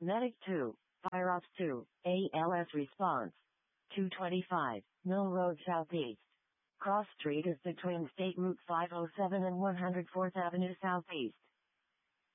Medic 2, Fire Ops 2, ALS response. 225, Mill Road Southeast. Cross Street is between State Route 507 and 104th Avenue Southeast.